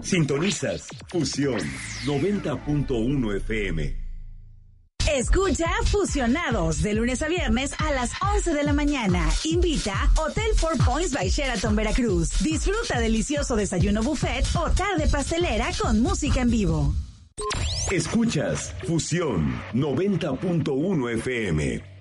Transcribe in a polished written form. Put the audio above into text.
Sintonizas Fusión 90.1 FM. Escucha Fusionados de lunes a viernes a las 11 de la mañana. Invita Hotel Four Points by Sheraton Veracruz. Disfruta delicioso desayuno buffet o tarde pastelera con música en vivo. Escuchas Fusión 90.1 FM.